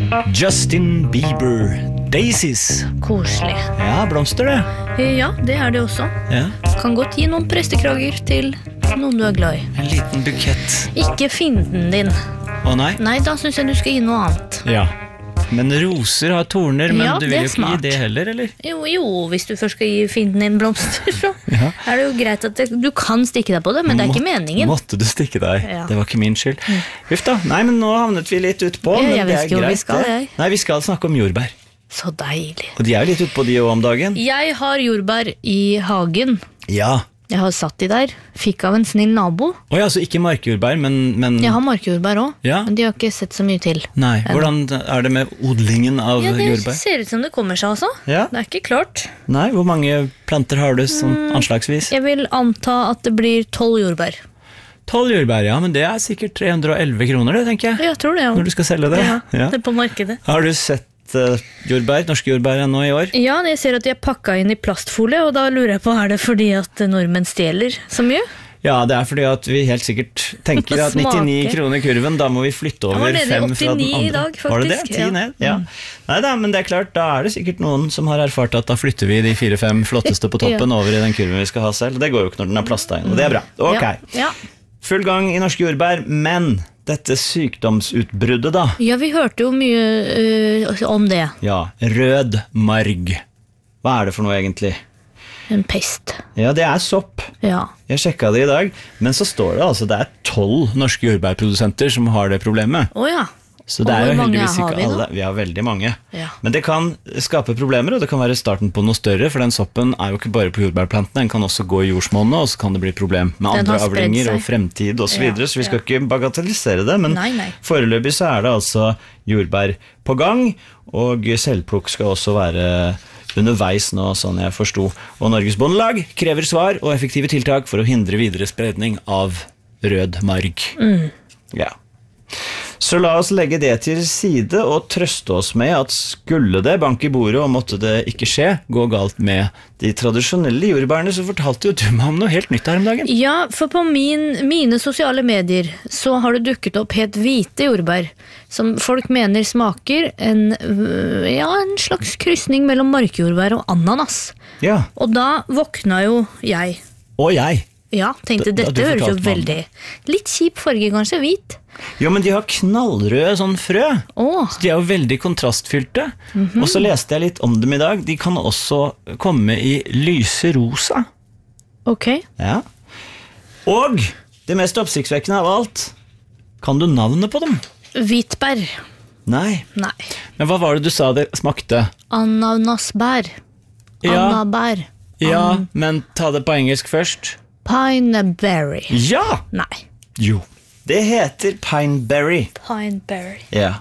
Justin Bieber, Daisies. Koselig. Ja, blomster det. Ja, det det også. Ja. Kan godt gi noen prestekrager til noen du glad i. En liten bukett. Ikke fienden din. Å nei? Nei, da synes jeg du skal gi noe annet. Ja. Men roser har torner, men Ja, du vil det jo ikke gi smart. det heller, eller? Jo, hvis du først skal gi fienden din blomster, så Ja. det jo greit at du kan stikke deg på det, men det ikke meningen. Måtte du stikke deg? Ja. Det var ikke min skyld. Huff da, nei, men nå havnet vi litt ut på. Ja, Men jeg det vet ikke hvor vi greit, skal, det. jeg. Nei, vi skal snakke om jordbær. Så deilig. Og de jo litt ut på de også om dagen. Jeg har jordbær i hagen. Ja. Jeg har satt de der. Fikk av en snill nabo. Åja, altså ikke markjordbær, men... Jeg har markjordbær også, Ja. men de har ikke sett så mye til. Nei, hvordan det med odlingen av Ja, det jordbær? ser ut som det kommer seg, altså. Ja. Det ikke klart. Nei, hvor mange planter har du sånn anslagsvis? Jeg vil anta at det blir 12 jordbær. 12 jordbær, ja, men det sikkert 311 kroner det, tenker jeg. Jeg tror det, ja. Når du skal selge det. Ja, det på markedet. Har du sett jordbær, norske jordbær ennå i år? Ja, jeg ser at de pakka inn i plastfolie, og da lurer jeg på, det fordi at nordmenn stjeler så mye? Ja, det fordi at vi helt sikkert tenker at 99 kroner kurven, da må vi flytte over var nede i 5 fra den 89 andre. i dag, faktisk. Var det det? 10 Ja. ned? Ja. Neida, men det klart, da det sikkert noen som har erfart at da flytter vi de 4-5 flotteste på toppen over i den kurven vi skal ha selv. Det går jo ikke når den plastet inn, og det bra. Ok. Ja. Full gang i norske jordbær, men dette sykdomsutbruddet da. Ja, vi hørte jo mye om det. Ja, rød marg. Hva det for noe egentlig? En pest. Ja, det sopp. Ja. Jeg sjekket det i dag, men så står det altså, det 12 norske jordbærprodusenter som har det problemet. Åja. Så det Og jo hvor mange heldigvis har ikke vi da? alle. Vi har veldig mange. Ja. Men det kan skape problemer, og det kan være starten på noe større, for den soppen jo ikke bare på jordbærplantene, den kan også gå i jordsmonnet, og så kan det bli problem med Den andre har spredd avlinger seg. og fremtid og så videre, så vi skal ikke bagatellisere det, men Nei. foreløpig så det altså jordbær på gang, og selvplukk skal også være underveis nå, sånn jeg forstod. Og Norges Bondelag krever svar og effektive tiltak for å hindre videre spredning av rød marg. Ja. Så la oss legge det til side og trøste oss med at skulle det banke i bordet og måtte det ikke skje, gå galt med de tradisjonelle jordbærene, så fortalte jo du meg om noe helt nytt her om dagen. Ja, for på mine sosiale medier så har det dukket opp helt hvite jordbær, som folk mener smaker en slags krysning mellom markjordbær og ananas. Ja, Og da våkna jo jeg. og jeg. Ja, tenkte Da du dette høres jo fortalte meg om veldig litt kjip farge, kanskje hvit. Jo, men de har knallrøde sånn frø. Åh, De jo veldig kontrastfylte. Og så leste jeg litt om dem i dag. De kan også komme i lyse rosa. ok. Ja. Og det mest oppsiktsvekkende av alt, kan du navnet på dem? Hvitbær. Nei. Nei. Men hva var det du sa det smakte? Ananasbær. Ja. Annabær. Ja, men ta det på engelsk først. Pineberry. Ja! Nei. Jo. Det heter pineberry. Pineberry. Ja.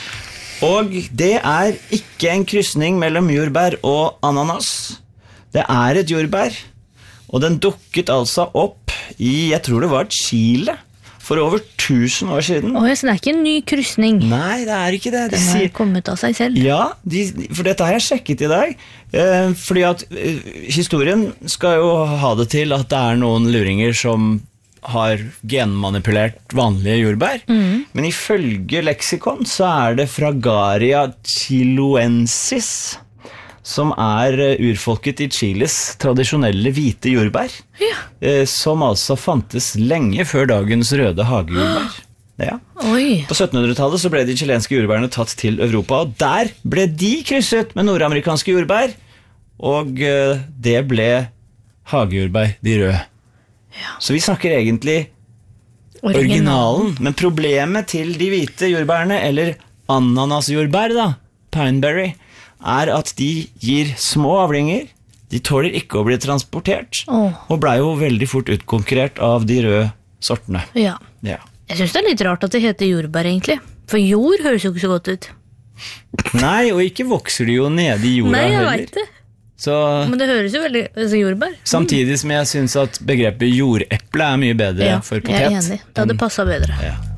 Og det ikke en krysning mellom jordbær og ananas. Det et jordbær. Og den dukket altså opp i, jeg tror det var Chile, for over 1000 år siden. Åh, så det ikke en ny krysning. Nei, det ikke det. De Den har sier, kommet av seg selv. ja, for dette har jeg sjekket i dag, fordi at historien skal jo ha det til at det noen luringer som har genmanipulert vanlige jordbær, men ifølge leksikon så det Fragaria chiloensis, som urfolket i Chiles tradisjonelle hvite jordbær, som altså fantes lenge før dagens røde hagejordbær. Ja. Oi. På 1700-tallet så ble de chilenske jordbærene tatt til Europa, og der ble de krysset med nordamerikanske jordbær, og det ble hagejordbær, de røde. Så vi snakker egentlig originalen, men problemet til de hvite jordbærene, eller ananasjordbær da, pineberry, at de gir små avlinger, de tåler ikke å bli transportert, og ble jo veldig fort utkonkurrert av de røde sortene. Ja. Ja. Jeg synes det litt rart at det heter jordbær egentlig. For jord høres jo ikke så godt ut. Nei, og ikke vokser de jo nede i jorda Nei, jeg heller. vet det. Så Men det høres jo veldig jordbær. samtidig som jeg synes at begrepet jordeple mye bedre for potet. Jeg enig. Det hadde passet bedre. Ja.